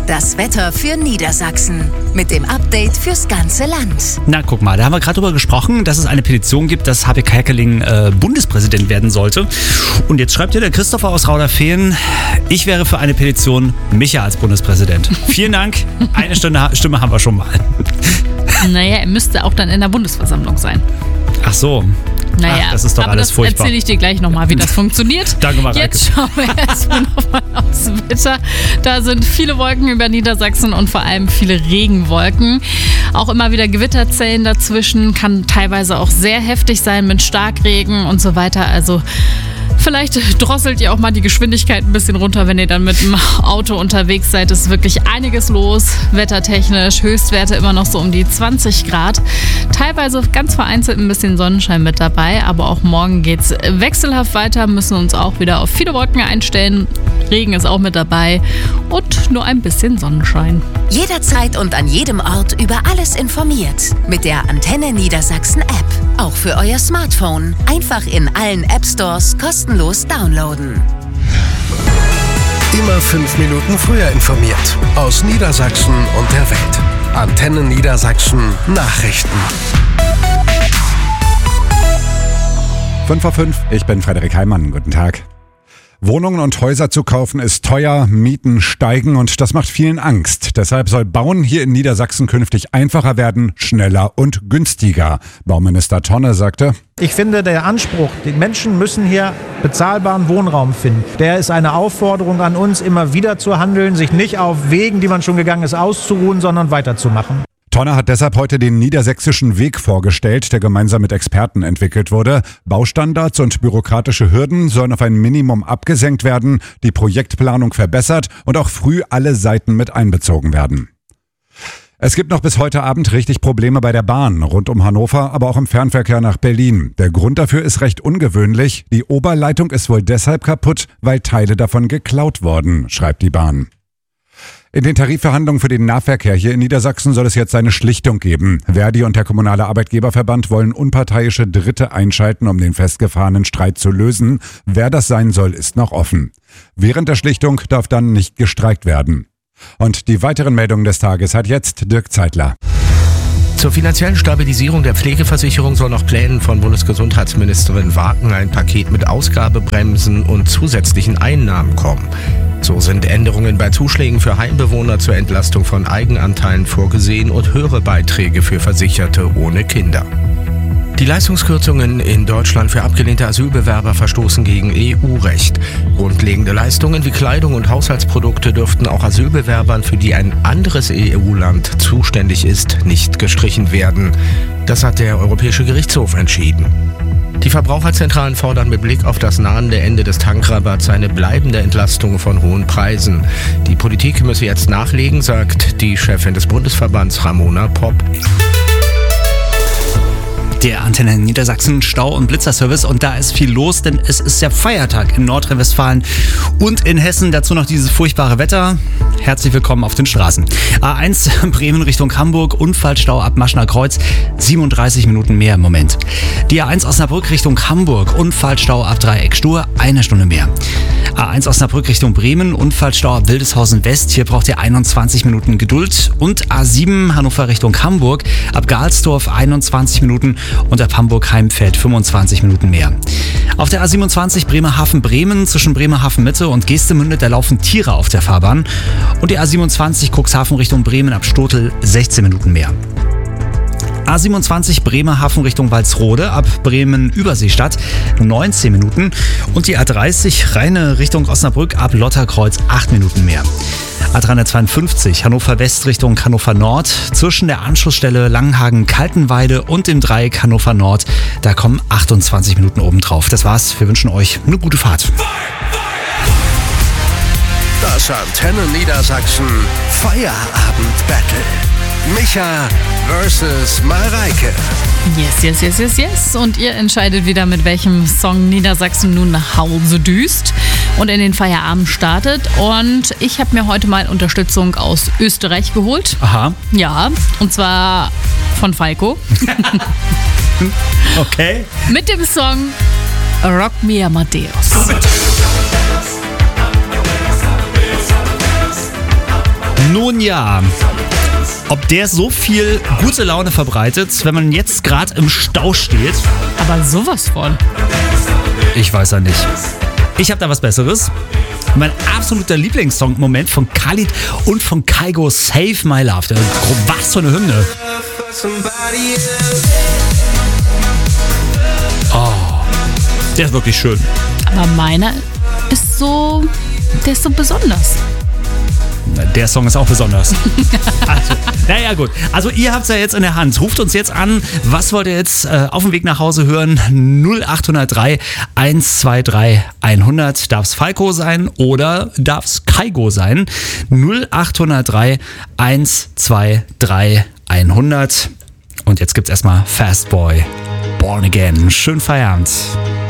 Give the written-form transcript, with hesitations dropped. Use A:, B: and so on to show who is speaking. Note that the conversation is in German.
A: das Wetter für Niedersachsen. Mit dem Update fürs ganze Land.
B: Na, guck mal, da haben wir gerade drüber gesprochen, dass es eine Petition gibt, dass Habeck Kerkeling Bundespräsident werden sollte. Und jetzt schreibt hier der Christopher aus Rauderfehlen, ich wäre für eine Petition Micha als Bundespräsident. Vielen Dank, eine Stimme haben wir schon mal.
C: Naja, er müsste auch dann in der Bundesversammlung sein.
B: Ach so.
C: Naja,
B: das ist doch
C: aber
B: alles
C: das
B: furchtbar.
C: erzähle ich dir gleich nochmal, wie das funktioniert.
B: Danke, Mareike.
C: Jetzt schauen wir erstmal nochmal aufs Wetter. Da sind viele Wolken über Niedersachsen und vor allem viele Regenwolken. Auch immer wieder Gewitterzellen dazwischen, kann teilweise auch sehr heftig sein mit Starkregen und so weiter. Also vielleicht drosselt ihr auch mal die Geschwindigkeit ein bisschen runter, wenn ihr dann mit dem Auto unterwegs seid. Es ist wirklich einiges los, wettertechnisch. Höchstwerte immer noch so um die 20 Grad. Teilweise ganz vereinzelt ein bisschen Sonnenschein mit dabei. Aber auch morgen geht es wechselhaft weiter. Müssen uns auch wieder auf viele Wolken einstellen. Regen ist auch mit dabei. Und nur ein bisschen Sonnenschein.
A: Jederzeit und an jedem Ort über alles informiert. Mit der Antenne Niedersachsen App. Auch für euer Smartphone. Einfach in allen App Stores kostenlos downloaden.
D: Immer 5 Minuten früher informiert. Aus Niedersachsen und der Welt. Antenne Niedersachsen Nachrichten.
E: 5:05, ich bin Frederik Heimann. Guten Tag. Wohnungen und Häuser zu kaufen ist teuer, Mieten steigen und das macht vielen Angst. Deshalb soll Bauen hier in Niedersachsen künftig einfacher werden, schneller und günstiger. Bauminister Tonne sagte:
F: Ich finde, der Anspruch, die Menschen müssen hier bezahlbaren Wohnraum finden. Der ist eine Aufforderung an uns, immer wieder zu handeln, sich nicht auf Wegen, die man schon gegangen ist, auszuruhen, sondern weiterzumachen.
E: Tonne hat deshalb heute den niedersächsischen Weg vorgestellt, der gemeinsam mit Experten entwickelt wurde. Baustandards und bürokratische Hürden sollen auf ein Minimum abgesenkt werden, die Projektplanung verbessert und auch früh alle Seiten mit einbezogen werden. Es gibt noch bis heute Abend richtig Probleme bei der Bahn rund um Hannover, aber auch im Fernverkehr nach Berlin. Der Grund dafür ist recht ungewöhnlich. Die Oberleitung ist wohl deshalb kaputt, weil Teile davon geklaut wurden, schreibt die Bahn. In den Tarifverhandlungen für den Nahverkehr hier in Niedersachsen soll es jetzt eine Schlichtung geben. Verdi und der Kommunale Arbeitgeberverband wollen unparteiische Dritte einschalten, um den festgefahrenen Streit zu lösen. Wer das sein soll, ist noch offen. Während der Schlichtung darf dann nicht gestreikt werden. Und die weiteren Meldungen des Tages hat jetzt Dirk Zeitler.
G: Zur finanziellen Stabilisierung der Pflegeversicherung soll nach Plänen von Bundesgesundheitsministerin Wagen ein Paket mit Ausgabebremsen und zusätzlichen Einnahmen kommen. So sind Änderungen bei Zuschlägen für Heimbewohner zur Entlastung von Eigenanteilen vorgesehen und höhere Beiträge für Versicherte ohne Kinder. Die Leistungskürzungen in Deutschland für abgelehnte Asylbewerber verstoßen gegen EU-Recht. Grundlegende Leistungen wie Kleidung und Haushaltsprodukte dürften auch Asylbewerbern, für die ein anderes EU-Land zuständig ist, nicht gestrichen werden. Das hat der Europäische Gerichtshof entschieden. Die Verbraucherzentralen fordern mit Blick auf das nahende Ende des Tankrabatts eine bleibende Entlastung von hohen Preisen. Die Politik müsse jetzt nachlegen, sagt die Chefin des Bundesverbands Ramona Popp.
B: Der Antenne Niedersachsen Stau- und Blitzerservice und da ist viel los, denn es ist ja Feiertag in Nordrhein-Westfalen und in Hessen. Dazu noch dieses furchtbare Wetter. Herzlich willkommen auf den Straßen. A1 Bremen Richtung Hamburg, Unfallstau ab Maschner Kreuz, 37 Minuten mehr im Moment. Die A1 Osnabrück Richtung Hamburg, Unfallstau ab Dreieck Stur, 1 Stunde mehr. A1 Osnabrück Richtung Bremen, Unfallstau ab Wildeshausen West, hier braucht ihr 21 Minuten Geduld. Und A7 Hannover Richtung Hamburg, ab Galsdorf 21 Minuten und ab Hamburg-Heimfeld 25 Minuten mehr. Auf der A27 Bremerhaven-Bremen zwischen Bremerhaven-Mitte und Geestemünde, da laufen Tiere auf der Fahrbahn. Und die A27 Cuxhaven Richtung Bremen ab Stotel 16 Minuten mehr. A27 Bremerhaven Richtung Walsrode ab Bremen-Überseestadt 19 Minuten und die A30 Rheine Richtung Osnabrück ab Lotterkreuz 8 Minuten mehr. A352 Hannover West Richtung Hannover Nord zwischen der Anschlussstelle Langenhagen-Kaltenweide und dem Dreieck Hannover Nord, da kommen 28 Minuten obendrauf. Das war's, wir wünschen euch eine gute Fahrt.
D: Das Antenne Niedersachsen Feierabend-Battle. Micha versus Mareike.
C: Yes. Und ihr entscheidet wieder, mit welchem Song Niedersachsen nun nach Hause düst und in den Feierabend startet. Und ich habe mir heute mal Unterstützung aus Österreich geholt.
B: Aha.
C: Ja, und zwar von Falco.
B: Okay.
C: Mit dem Song Rock Me Amadeus.
B: Nun ja, ob der so viel gute Laune verbreitet, wenn man jetzt gerade im Stau steht,
C: Aber sowas von.
B: ich weiß ja nicht. Ich habe da was Besseres. Mein absoluter Lieblingssong-Moment von Khalid und von Kygo, Save My Love. Was für eine Hymne. Oh, der ist wirklich schön.
C: Aber meiner ist so, der ist so besonders.
B: Der Song ist auch besonders. Also, naja, gut. Also ihr habt es ja jetzt in der Hand. Ruft uns jetzt an. Was wollt ihr jetzt auf dem Weg nach Hause hören? 0803 123 100. Darf es Falco sein oder darf es Kygo sein? 0803 123 100. Und jetzt gibt's erstmal Fastboy, Born Again. Schönen Feierabend.